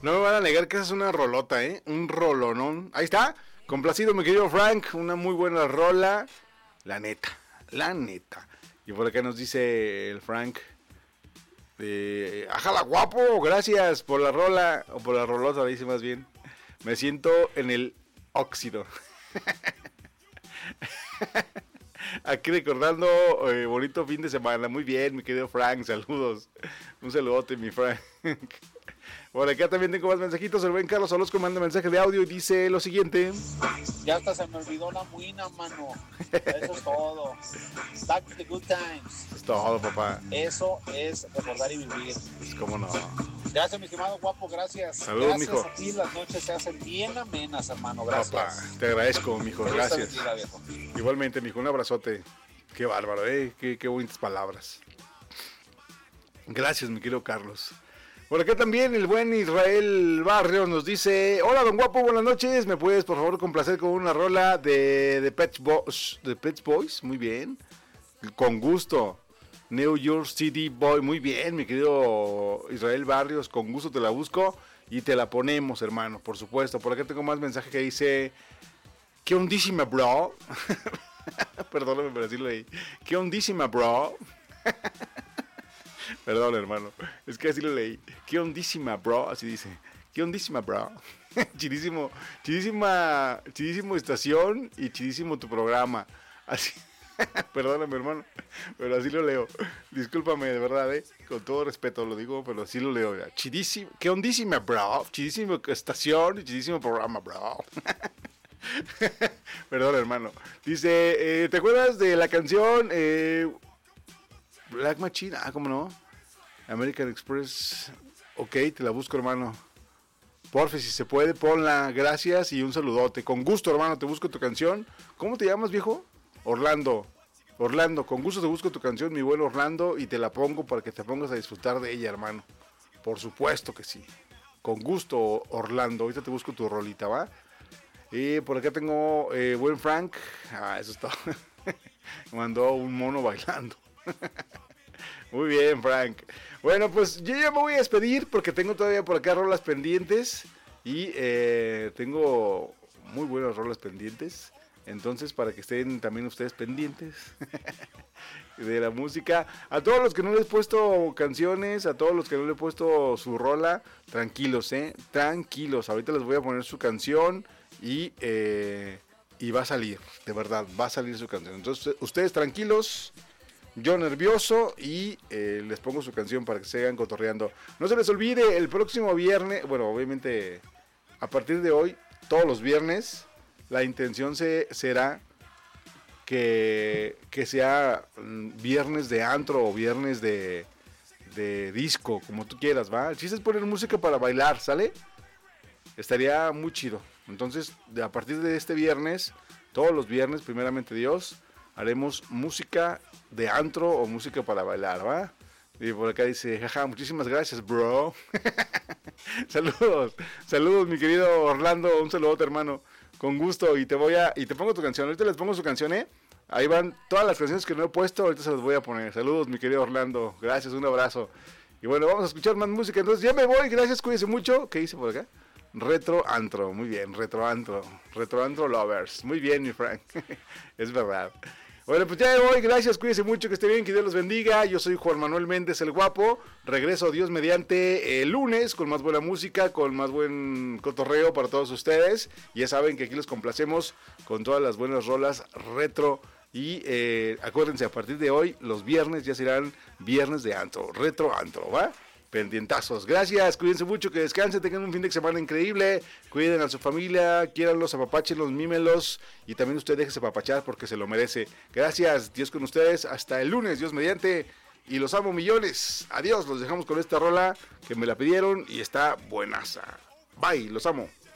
No me van a negar que esa es una rolota, un rolonón. Ahí está, complacido mi querido Frank, una muy buena rola. La neta. Y por acá nos dice el Frank, ajala guapo, gracias por la rola, o por la rolota, dice más bien. Me siento en el óxido. Aquí recordando bonito fin de semana. Muy bien, mi querido Frank, saludos. Un saludote, mi Frank. Por acá también tengo más mensajitos. El buen Carlos Orozco manda mensaje de audio y dice lo siguiente. Ya hasta se me olvidó la muina, mano. Eso es todo. Back to the good times. Es todo, papá. Eso es recordar y vivir. Pues cómo no. Gracias, mi estimado guapo, gracias. Saludos, gracias mijo. A ti las noches se hacen bien amenas, hermano. Gracias. Papá, te agradezco, mijo, gracias. Igualmente, mijo, un abrazote. Qué bárbaro, qué bonitas palabras. Gracias, mi querido Carlos. Por acá también el buen Israel Barrios nos dice: hola, don guapo, buenas noches. ¿Me puedes, por favor, complacer con una rola de Pet Boys? Muy bien. Con gusto. New York City Boy. Muy bien, mi querido Israel Barrios. Con gusto te la busco y te la ponemos, hermano, por supuesto. Por acá tengo más mensaje que dice: ¿qué ondísima, bro? Perdóname por decirlo ahí. ¿Qué ondísima, bro? Perdón, hermano, es que así lo leí. ¿Qué ondísima, bro? Así dice. ¿Qué ondísima, bro? Chidísimo estación y chidísimo tu programa. Así. Perdóname, hermano, pero así lo leo. Discúlpame, de verdad, con todo respeto lo digo, pero así lo leo. Ya. Chidísimo. ¿Qué ondísima, bro? Chidísimo estación y chidísimo programa, bro. Perdón, hermano. Dice, ¿te acuerdas de la canción Black Machine? ¿Cómo no? American Express. Ok, te la busco, hermano. Porfe, si se puede, ponla. Gracias y un saludote. Con gusto, hermano, te busco tu canción. ¿Cómo te llamas, viejo? Orlando, con gusto te busco tu canción, mi buen Orlando, y te la pongo para que te pongas a disfrutar de ella, hermano. Por supuesto que sí. Con gusto, Orlando. Ahorita te busco tu rolita, ¿va? Y por acá tengo buen Frank. Eso está. Me mandó un mono bailando. Muy bien, Frank. Bueno, pues yo ya me voy a despedir porque tengo todavía por acá rolas pendientes. Y tengo muy buenas rolas pendientes. Entonces, para que estén también ustedes pendientes de la música. A todos los que no les he puesto canciones, a todos los que no les he puesto su rola, tranquilos, tranquilos. Ahorita les voy a poner su canción y va a salir, de verdad, va a salir su canción. Entonces, ustedes tranquilos, yo nervioso y les pongo su canción para que se sigan cotorreando. No se les olvide, el próximo viernes, bueno, obviamente, a partir de hoy, todos los viernes, la intención será que sea viernes de antro o viernes de disco, como tú quieras, ¿va? El chiste es poner música para bailar, ¿sale? Estaría muy chido. Entonces, a partir de este viernes, todos los viernes, primeramente Dios, haremos música de antro o música para bailar, ¿va? Y por acá dice, jaja, muchísimas gracias, bro. Saludos, mi querido Orlando, un saludote, hermano. Con gusto, y te pongo tu canción. Ahorita les pongo su canción, Ahí van todas las canciones que no he puesto, ahorita se las voy a poner. Saludos, mi querido Orlando. Gracias, un abrazo. Y bueno, vamos a escuchar más música. Entonces ya me voy, gracias, cuídense mucho. ¿Qué hice por acá? Retro Antro, muy bien, Retro Antro Lovers. Muy bien, mi Frank. Es verdad. Bueno, pues ya me voy, gracias, cuídense mucho, que esté bien, que Dios los bendiga. Yo soy Juan Manuel Méndez, el guapo. Regreso, Dios mediante, el lunes con más buena música, con más buen cotorreo para todos ustedes. Ya saben que aquí los complacemos con todas las buenas rolas retro. Y acuérdense, a partir de hoy, los viernes ya serán viernes de antro, Retro Antro, ¿va? Pendientazos. Gracias, cuídense mucho, que descansen, tengan un fin de semana increíble, cuiden a su familia, quiéranlos, apapáchenlos, mímenlos, y también usted déjese apapachar porque se lo merece. Gracias, Dios con ustedes, hasta el lunes, Dios mediante, y los amo millones. Adiós, los dejamos con esta rola que me la pidieron y está buenaza. Bye, los amo.